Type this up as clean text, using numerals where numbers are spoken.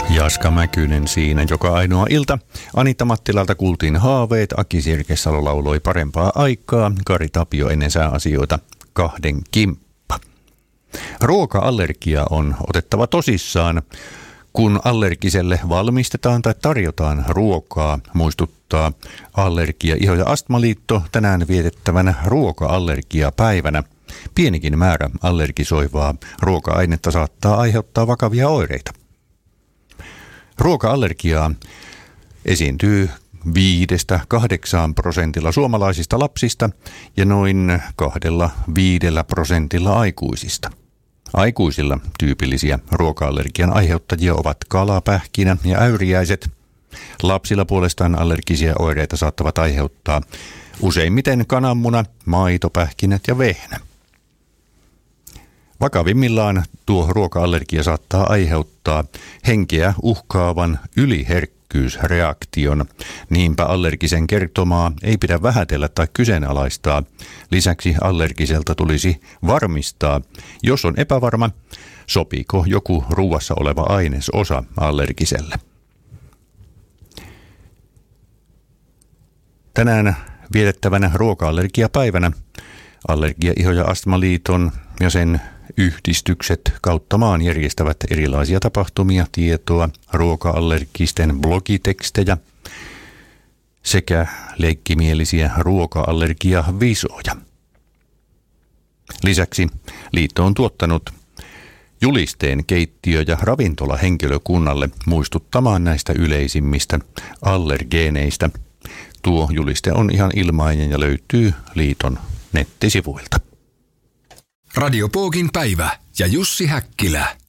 Jaska Mäkynen siinä joka ainoa ilta. Anita Mattilalta kuultiin haaveet, Aki Sirkesalo lauloi parempaa aikaa, Kari Tapio ennen sääasioita kahden kimppa. Ruoka-allergia on otettava tosissaan, kun allergiselle valmistetaan tai tarjotaan ruokaa, muistuttaa Allergia-, Iho- ja Astmaliitto tänään vietettävänä ruoka-allergiapäivänä. Pienikin määrä allergisoivaa ruoka-ainetta saattaa aiheuttaa vakavia oireita. Ruoka-allergiaa esiintyy 5-8% suomalaisista lapsista ja noin 2-5% aikuisista. Aikuisilla tyypillisiä ruoka-allergian aiheuttajia ovat kala, pähkinä ja äyriäiset. Lapsilla puolestaan allergisia oireita saattavat aiheuttaa useimmiten kananmuna, maito, pähkinät ja vehnä. Vakavimmillaan tuo ruoka-allergia saattaa aiheuttaa henkeä uhkaavan yliherkkyysreaktion. Niinpä allergisen kertomaa ei pidä vähätellä tai kyseenalaistaa. Lisäksi allergiselta tulisi varmistaa, jos on epävarma, sopiiko joku ruuassa oleva ainesosa allergiselle. Tänään vietettävänä ruoka-allergiapäivänä Allergia-, Iho- ja Astmaliiton ja sen yhdistykset kautta maan järjestävät erilaisia tapahtumia, tietoa, ruoka-allergisten blogitekstejä sekä leikkimielisiä ruoka-allergiavisoja. Lisäksi liitto on tuottanut julisteen keittiö- ja ravintolahenkilökunnalle muistuttamaan näistä yleisimmistä allergeeneistä. Tuo juliste on ihan ilmainen ja löytyy liiton nettisivuilta. Radio Pookin päivä ja Jussi Häkkilä.